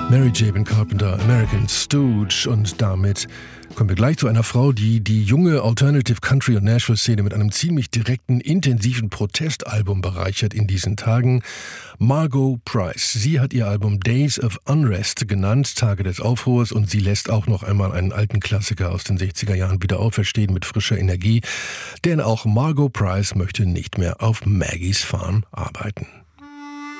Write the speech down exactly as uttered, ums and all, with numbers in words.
Mary Jane Carpenter, American Stooge. Und damit kommen wir gleich zu einer Frau, die die junge Alternative Country- und Nashville-Szene mit einem ziemlich direkten, intensiven Protestalbum bereichert in diesen Tagen. Margo Price. Sie hat ihr Album Days of Unrest genannt, Tage des Aufruhrs, und sie lässt auch noch einmal einen alten Klassiker aus den sechziger Jahren wieder auferstehen mit frischer Energie. Denn auch Margo Price möchte nicht mehr auf Maggies Farm arbeiten.